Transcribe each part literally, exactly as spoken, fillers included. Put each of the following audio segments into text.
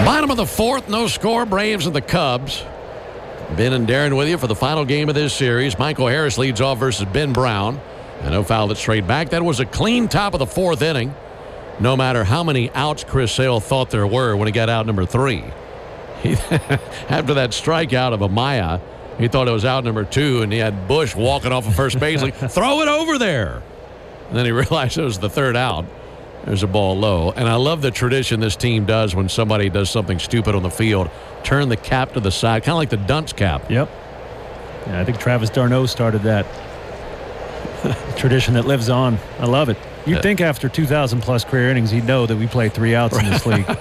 Bottom of the fourth, no score. Braves and the Cubs. Ben and Darren with you for the final game of this series. Michael Harris leads off versus Ben Brown. And no foul that's straight back. That was a clean top of the fourth inning. No matter how many outs Chris Sale thought there were when he got out number three. He, after that strikeout of Amaya, he thought it was out number two, and he had Bush walking off of first base like, throw it over there. And then he realized it was the third out. There's a ball low. And I love the tradition this team does when somebody does something stupid on the field. Turn the cap to the side, kind of like the dunce cap. Yep. Yeah, I think Travis d'Arnaud started that tradition that lives on. I love it. You'd uh, think after two thousand plus career innings, he'd know that we play three outs in this league.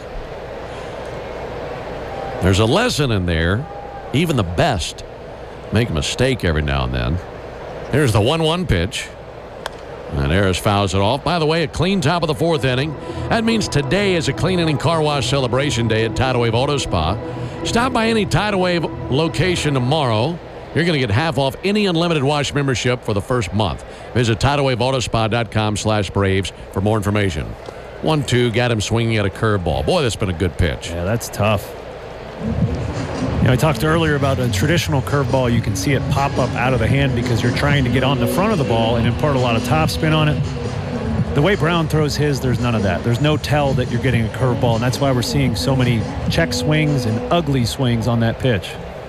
There's a lesson in there. Even the best make a mistake every now and then. Here's the one one pitch. And Harris fouls it off. By the way, a clean top of the fourth inning. That means today is a clean inning car wash celebration day at Tidal Wave Auto Spa. Stop by any Tidal Wave location tomorrow. You're going to get half off any unlimited wash membership for the first month. Visit tidal wave auto spa dot com slash Braves for more information. one two, got him swinging at a curveball. Boy, that's been a good pitch. Yeah, that's tough. You know, I talked earlier about a traditional curveball. You can see it pop up out of the hand because you're trying to get on the front of the ball and impart a lot of topspin on it. The way Brown throws his, there's none of that. There's no tell that you're getting a curveball, and that's why we're seeing so many check swings and ugly swings on that pitch.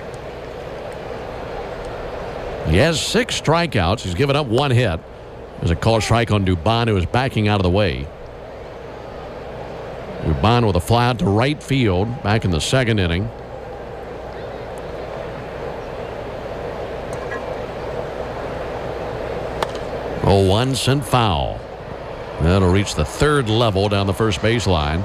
He has six strikeouts. He's given up one hit. There's a call strike on Dubon, who is backing out of the way. Dubon with a fly out to right field back in the second inning. oh one sent foul. That'll reach the third level down the first baseline.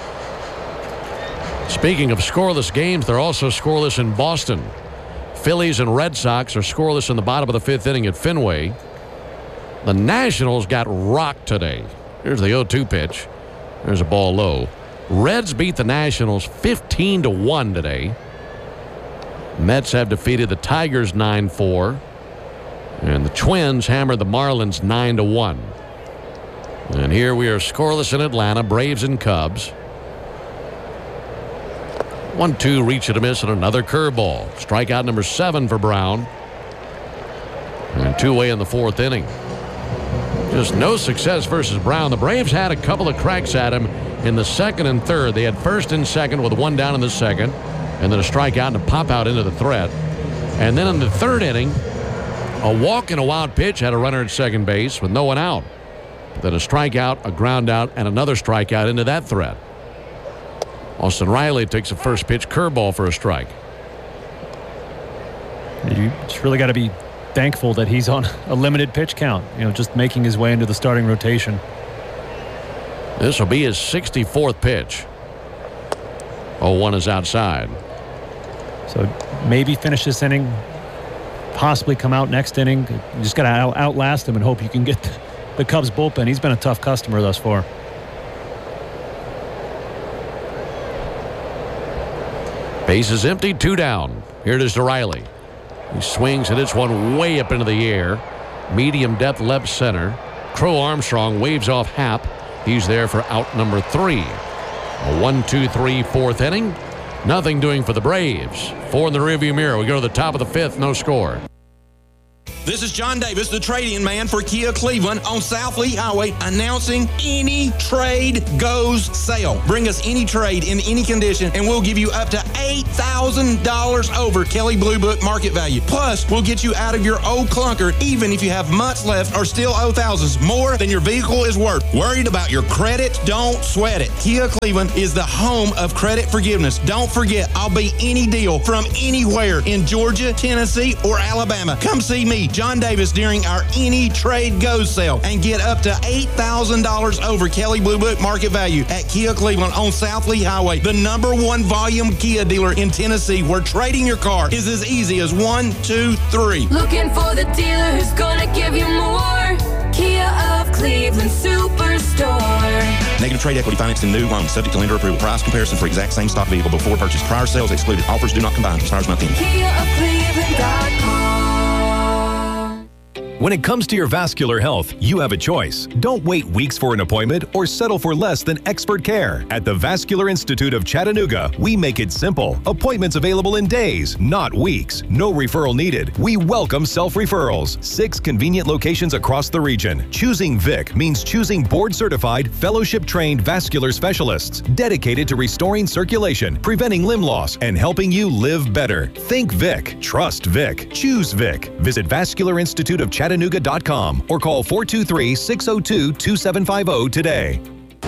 Speaking of scoreless games, they're also scoreless in Boston. Phillies and Red Sox are scoreless in the bottom of the fifth inning at Fenway. The Nationals got rocked today. Here's the oh two pitch. There's a ball low. Reds beat the Nationals fifteen to one today. Mets have defeated the Tigers nine four. And the Twins hammered the Marlins nine to one. And here we are scoreless in Atlanta. Braves and Cubs. one two, reach and a miss, and another curveball. Strikeout number seven for Brown. And two away in the fourth inning. Just no success versus Brown. The Braves had a couple of cracks at him in the second and third. They had first and second with one down in the second, and then a strikeout and a pop out into the threat. And then in the third inning, a walk and a wild pitch had a runner at second base with no one out. Then a strikeout, a ground out, and another strikeout into that threat. Austin Riley takes a first pitch curveball for a strike. You just really got to be thankful that he's on a limited pitch count, you know, just making his way into the starting rotation. This will be his sixty-fourth pitch. oh one is outside. So maybe finish this inning, possibly come out next inning. You just got to out- outlast him and hope you can get the Cubs bullpen. He's been a tough customer thus far. Base is empty, two down. Here it is to Riley. He swings and hits one way up into the air. Medium depth left center. Crow Armstrong waves off Happ. He's there for out number three. A one two three fourth inning. Nothing doing for the Braves. Four in the rearview mirror. We go to the top of the fifth. No score. This is John Davis, the trade-in man for Kia Cleveland on South Lee Highway, announcing any trade goes sale. Bring us any trade in any condition, and we'll give you up to eight thousand dollars over Kelley Blue Book market value. Plus, we'll get you out of your old clunker, even if you have months left or still owe thousands more than your vehicle is worth. Worried about your credit? Don't sweat it. Kia Cleveland is the home of credit forgiveness. Don't forget, I'll be any deal from anywhere in Georgia, Tennessee, or Alabama. Come see me, John Davis, during our Any Trade Goes sale and get up to eight thousand dollars over Kelley Blue Book market value at Kia Cleveland on South Lee Highway, the number one volume Kia dealer in Tennessee, where trading your car is as easy as one, two, three. Looking for the dealer who's gonna give you more. Kia of Cleveland Superstore. Negative trade equity financing new loan subject to lender approval. Price comparison for exact same stock vehicle before purchase. Prior sales excluded. Offers do not combine. Expires month end. Kia of Cleveland dot com. When it comes to your vascular health, you have a choice. Don't wait weeks for an appointment or settle for less than expert care. At the Vascular Institute of Chattanooga, we make it simple. Appointments available in days, not weeks. No referral needed. We welcome self-referrals. Six convenient locations across the region. Choosing Vic means choosing board-certified, fellowship-trained vascular specialists dedicated to restoring circulation, preventing limb loss, and helping you live better. Think Vic. Trust Vic. Choose Vic. Visit Vascular Institute of Chattanooga. Chattanooga dot com or call four two three, six zero two, two seven five zero today.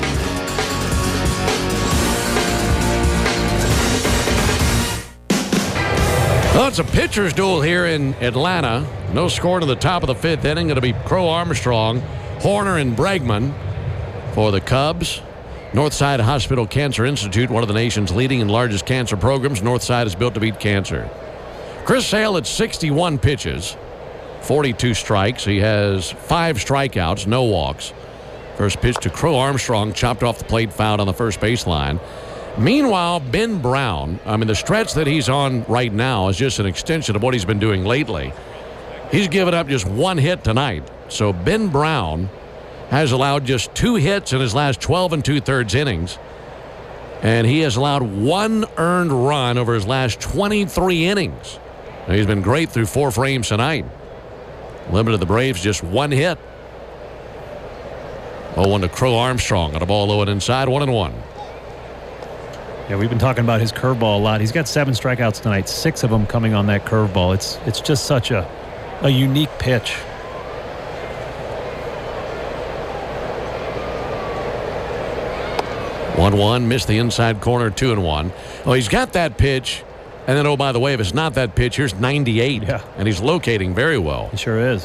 Well, it's a pitcher's duel here in Atlanta. No score to the top of the fifth inning. It'll be Crow Armstrong, Horner, and Bregman for the Cubs. Northside Hospital Cancer Institute, one of the nation's leading and largest cancer programs. Northside is built to beat cancer. Chris Sale at sixty-one pitches. forty-two strikes. He has five strikeouts, no walks. First pitch to Crow Armstrong, chopped off the plate, fouled on the first baseline. Meanwhile, Ben Brown, I mean, the stretch that he's on right now is just an extension of what he's been doing lately. He's given up just one hit tonight. So Ben Brown has allowed just two hits in his last twelve and two-thirds innings. And he has allowed one earned run over his last twenty-three innings. Now, he's been great through four frames tonight. Limited the Braves just one hit. oh one to Crow Armstrong on a ball low and inside, one and one. Yeah, we've been talking about his curveball a lot. He's got seven strikeouts tonight, six of them coming on that curveball. It's it's just such a a unique pitch. one one, missed the inside corner, two and one. Oh, he's got that pitch. And then, oh, by the way, if it's not that pitch, here's ninety-eight. Yeah. And he's locating very well. He sure is.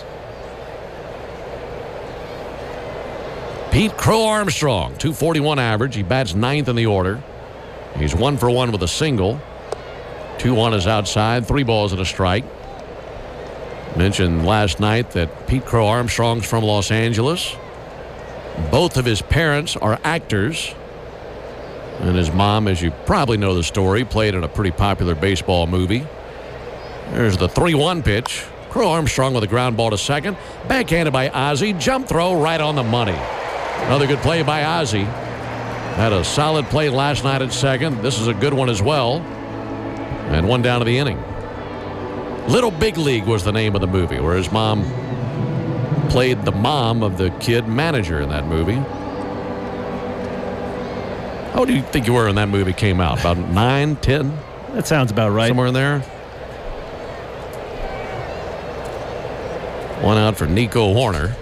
Pete Crow Armstrong, two forty-one average. He bats ninth in the order. He's one for one with a single. two one is outside, three balls and a strike. Mentioned last night that Pete Crow Armstrong's from Los Angeles. Both of his parents are actors. And his mom, as you probably know the story, played in a pretty popular baseball movie. There's the three one pitch. Crow Armstrong with a ground ball to second. Backhanded by Ozzie. Jump throw right on the money. Another good play by Ozzie. Had a solid play last night at second. This is a good one as well. And one down to the inning. Little Big League was the name of the movie, where his mom played the mom of the kid manager in that movie. How do you think you were when that movie came out? About nine, ten? That sounds about right. Somewhere in there. One out for Nico Horner.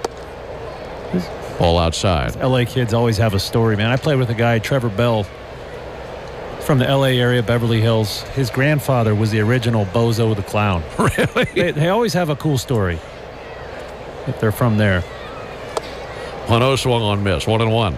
All outside. L A kids always have a story, man. I played with a guy, Trevor Bell, from the L A area, Beverly Hills. His grandfather was the original Bozo the Clown. Really? They, they always have a cool story if they're from there. one oh swung on miss. One and one.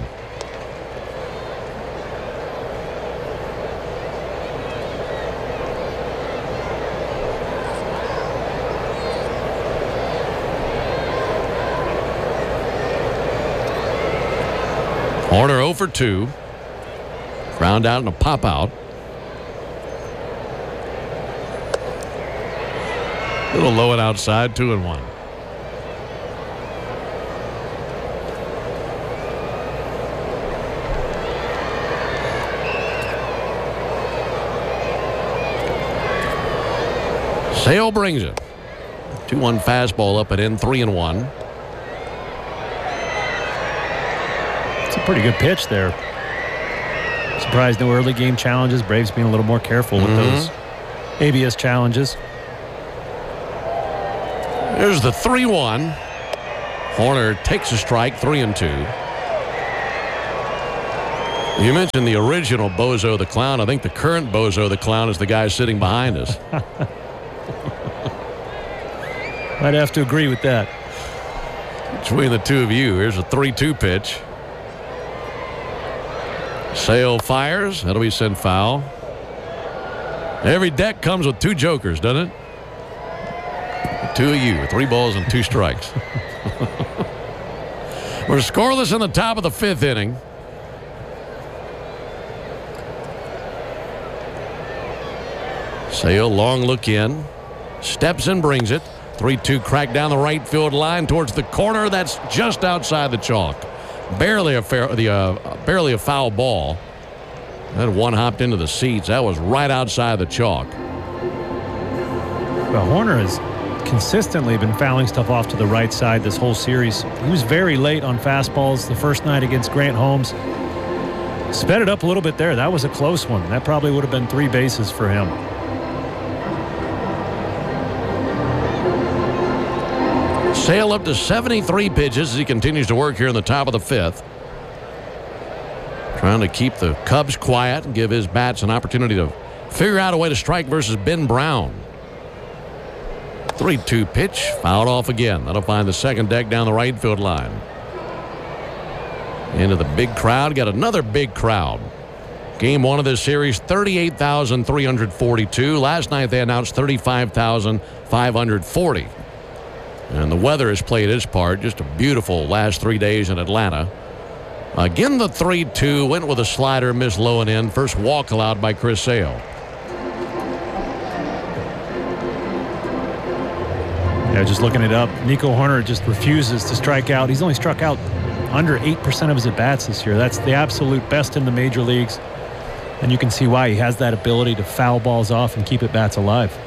Horner oh for two. Ground out and a pop out. A little low and outside, two and one. Sale brings it. two one fastball up and in, three and one. Pretty good pitch there. Surprised no early game challenges. Braves being a little more careful with mm-hmm. those A B S challenges. There's the three one. Horner takes a strike, three and two. You mentioned the original Bozo the Clown. I think the current Bozo the Clown is the guy sitting behind us. I'd have to agree with that. Between the two of you, here's a three two pitch. Sale fires. That'll be sent foul. Every deck comes with two jokers, doesn't it? Two of you. Three balls and two strikes. We're scoreless in the top of the fifth inning. Sale, long look in. Steps and brings it. three two crack down the right field line towards the corner. That's just outside the chalk. Barely a fair, the uh, barely a foul ball. That one hopped into the seats. That was right outside the chalk. Well, Hoerner has consistently been fouling stuff off to the right side this whole series. He was very late on fastballs the first night against Grant Holmes. Sped it up a little bit there. That was a close one. That probably would have been three bases for him. Sale up to seventy-three pitches as he continues to work here in the top of the fifth. Trying to keep the Cubs quiet and give his bats an opportunity to figure out a way to strike versus Ben Brown. three two pitch, fouled off again. That'll find the second deck down the right field line. Into the big crowd. Got another big crowd. Game one of this series, thirty-eight thousand three hundred forty-two. Last night they announced thirty-five thousand five hundred forty. And the weather has played its part. Just a beautiful last three days in Atlanta. Again, the three two went with a slider, missed low and in. First walk allowed by Chris Sale. Yeah, just looking it up, Nico Hoerner just refuses to strike out. He's only struck out under eight percent of his at-bats this year. That's the absolute best in the major leagues. And you can see why. He has that ability to foul balls off and keep at-bats alive.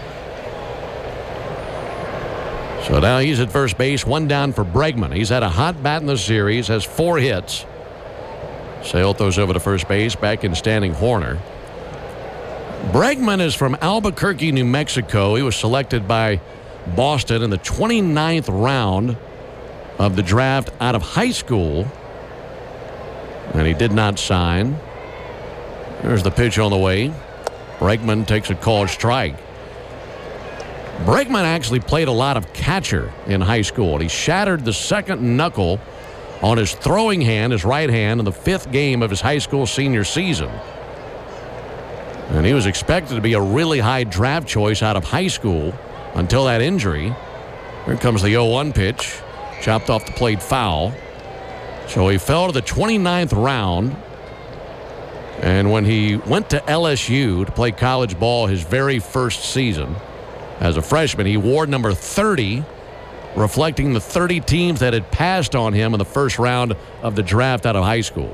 So now he's at first base, one down for Bregman. He's had a hot bat in the series, has four hits. Sale throws over to first base, back in standing Hoerner. Bregman is from Albuquerque, New Mexico. He was selected by Boston in the twenty-ninth round of the draft out of high school. And he did not sign. There's the pitch on the way. Bregman takes a called strike. Bregman actually played a lot of catcher in high school. He shattered the second knuckle on his throwing hand, his right hand, in the fifth game of his high school senior season. And he was expected to be a really high draft choice out of high school until that injury. Here comes the oh one pitch. Chopped off the plate, foul. So he fell to the twenty-ninth round. And when he went to L S U to play college ball his very first season as a freshman, he wore number thirty, reflecting the thirty teams that had passed on him in the first round of the draft out of high school.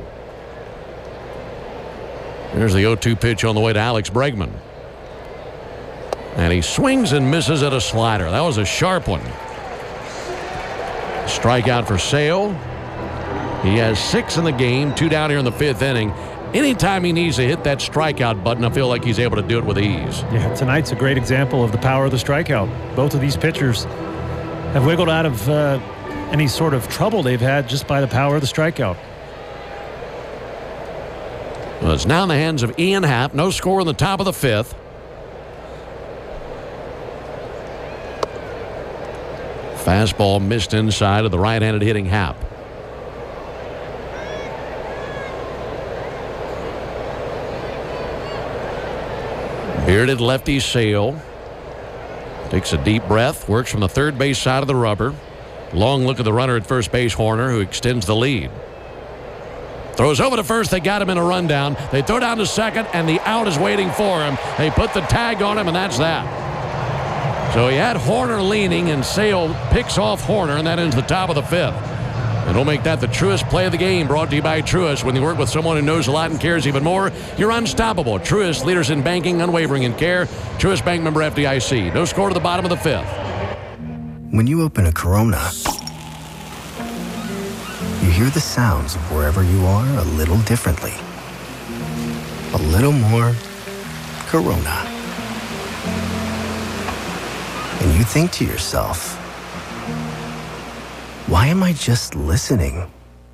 There's the oh two pitch on the way to Alex Bregman. And he swings and misses at a slider. That was a sharp one. Strikeout for Sale. He has six in the game, two down here in the fifth inning. Anytime he needs to hit that strikeout button, I feel like he's able to do it with ease. Yeah, tonight's a great example of the power of the strikeout. Both of these pitchers have wiggled out of uh, any sort of trouble they've had just by the power of the strikeout. Well, it's now in the hands of Ian Happ. No score in the top of the fifth. Fastball missed inside of the right-handed hitting Happ. Bearded lefty Sale takes a deep breath, works from the third base side of the rubber. Long look at the runner at first base, Hoerner, who extends the lead. Throws over to first. They got him in a rundown. They throw down to second, and the out is waiting for him. They put the tag on him, and that's that. So he had Hoerner leaning, and Sale picks off Hoerner, and that ends the top of the fifth. And we'll make that the Truist play of the game, brought to you by Truist. When you work with someone who knows a lot and cares even more, you're unstoppable. Truist, leaders in banking, unwavering in care. Truist Bank, member F D I C. No score to the bottom of the fifth. When you open a Corona, you hear the sounds of wherever you are a little differently. A little more Corona. And you think to yourself, why am I just listening?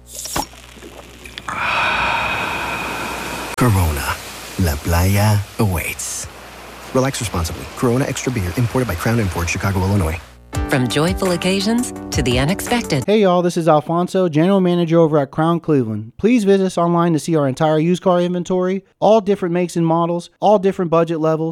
Corona, La Playa awaits. Relax responsibly. Corona Extra Beer, imported by Crown Imports, Chicago, Illinois. From joyful occasions to the unexpected. Hey y'all, this is Alfonso, General Manager over at Crown Cleveland. Please visit us online to see our entire used car inventory, all different makes and models, all different budget levels.